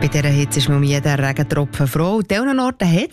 Bei dieser Hitze ist man um jeden Regentropfen froh. Und an Orten hat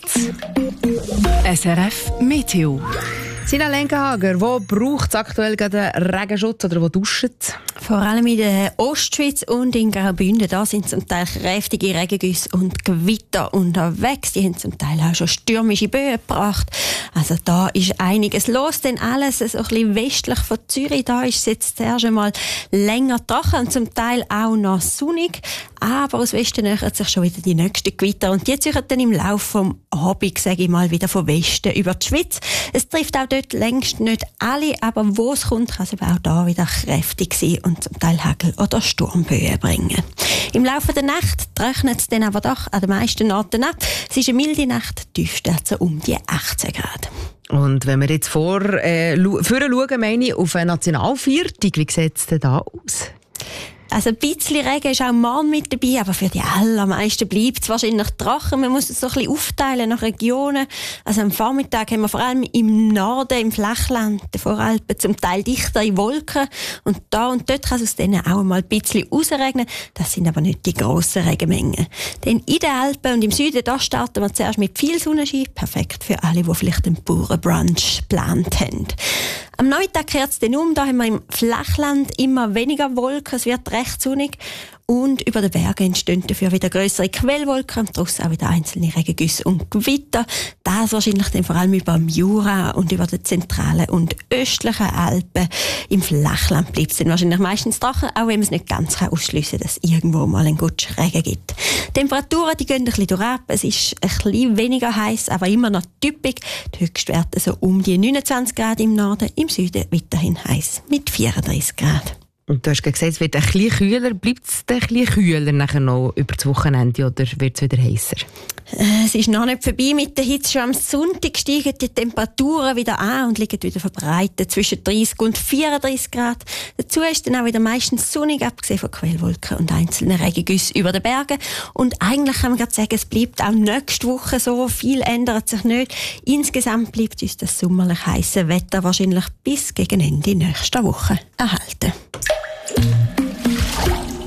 es SRF Meteo. Sina Lenkenhager, wo braucht es aktuell gerade Regenschutz oder wo duscht es? Vor allem in der Ostschweiz und in Graubünden, da sind zum Teil kräftige Regengüsse und Gewitter unterwegs. Die haben zum Teil auch schon stürmische Böen gebracht. Also da ist einiges los, denn alles so ein bisschen westlich von Zürich, da ist es jetzt zuerst einmal länger trocken und zum Teil auch noch sonnig. Aber aus Westen nähert sich schon wieder die nächsten Gewitter und die ziehen dann im Laufe des Abends, sage ich mal, wieder von Westen über die Schweiz. Es trifft auch dort längst nicht alle, aber wo es kommt, kann es eben auch da wieder kräftig sein und zum Teil Hagel oder Sturmböen bringen. Im Laufe der Nacht trocknet es dann aber doch an den meisten Orten ab. Es ist eine milde Nacht, Tiefstärke um die 18 Grad. Und wenn wir jetzt vorher schauen, meine ich, auf eine Nationalviertig, wie sieht es denn da aus? Also ein bisschen Regen ist auch morgen mit dabei, aber für die allermeisten bleibt es wahrscheinlich trocken. Man muss es so ein bisschen aufteilen nach Regionen. Also am Vormittag haben wir vor allem im Norden, im Flachland, den Voralpen, zum Teil dichtere Wolken. Und da und dort kann es aus denen auch mal ein bisschen rausregnen. Das sind aber nicht die grossen Regenmengen. Denn in den Alpen und im Süden, da starten wir zuerst mit viel Sonnenschein. Perfekt für alle, die vielleicht einen Bauernbrunch geplant haben. Am Nachmittag kehrt es dann um. Da haben wir im Flachland immer weniger Wolken. Es wird recht sonnig. Und über den Bergen entstehen dafür wieder grössere Quellwolken und daraus auch wieder einzelne Regengüsse und Gewitter. Das wahrscheinlich dann vor allem über dem Jura und über den zentralen und östlichen Alpen. Im Flachland bleibt es dann wahrscheinlich meistens trocken, auch wenn man es nicht ganz ausschliessen kann, dass es irgendwo mal einen guten Regen gibt. Die Temperaturen die gehen ein bisschen durchab. Es ist ein bisschen weniger heiß, aber immer noch typisch. Die Höchstwerte so um die 29 Grad im Norden, im Süden weiterhin heiß mit 34 Grad. Und du hast gesagt, es wird ein bisschen kühler. Bleibt es ein bisschen kühler nachher noch über das Wochenende oder wird es wieder heißer? Es ist noch nicht vorbei mit der Hitze. Schon am Sonntag steigen die Temperaturen wieder an und liegen wieder verbreitet zwischen 30 und 34 Grad. Dazu ist dann auch wieder meistens sonnig, abgesehen von Quellwolken und einzelnen Regengüssen über den Bergen. Und eigentlich kann man gerade sagen, es bleibt auch nächste Woche so. Viel ändert sich nicht. Insgesamt bleibt uns das sommerlich heiße Wetter wahrscheinlich bis gegen Ende nächster Woche erhalten.